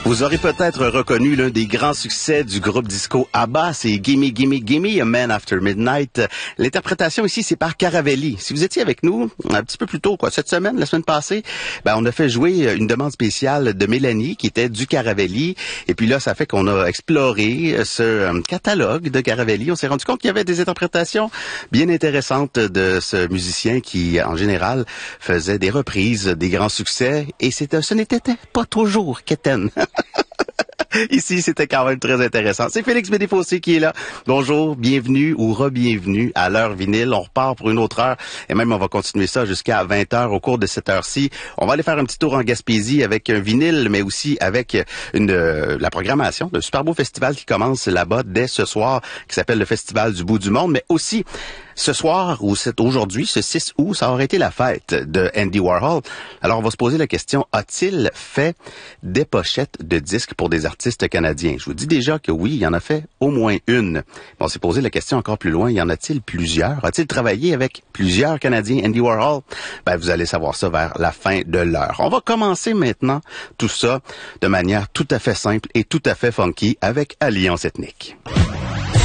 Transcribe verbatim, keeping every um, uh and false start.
Vous aurez peut-être reconnu l'un des grands succès du groupe disco ABBA, c'est Gimme Gimme Gimme, A Man After Midnight. L'interprétation ici, c'est par Caravelli. Si vous étiez avec nous un petit peu plus tôt, quoi, cette semaine, la semaine passée, ben on a fait jouer une demande spéciale de Mélanie qui était du Caravelli. Et puis là, ça fait qu'on a exploré ce catalogue de Caravelli. On s'est rendu compte qu'il y avait des interprétations bien intéressantes de ce musicien qui, en général, faisait des reprises des grands succès. Et c'était, ce n'était pas toujours quétaine. Ici, c'était quand même très intéressant. C'est Félix Bédéfossé qui est là. Bonjour, bienvenue ou re-bienvenue à l'heure vinyle. On repart pour une autre heure et même on va continuer ça jusqu'à vingt heures au cours de cette heure-ci. On va aller faire un petit tour en Gaspésie avec un vinyle, mais aussi avec une euh, la programmation d'un super beau festival qui commence là-bas dès ce soir, qui s'appelle le Festival du bout du monde, mais aussi ce soir, ou c'est aujourd'hui, ce six août, ça aurait été la fête de Andy Warhol. Alors, on va se poser la question, a-t-il fait des pochettes de disques pour des artistes canadiens? Je vous dis déjà que oui, il en a fait au moins une. On s'est posé la question encore plus loin, y en a-t-il plusieurs? A-t-il travaillé avec plusieurs Canadiens, Andy Warhol? Ben, vous allez savoir ça vers la fin de l'heure. On va commencer maintenant tout ça de manière tout à fait simple et tout à fait funky avec Alliance Ethnique.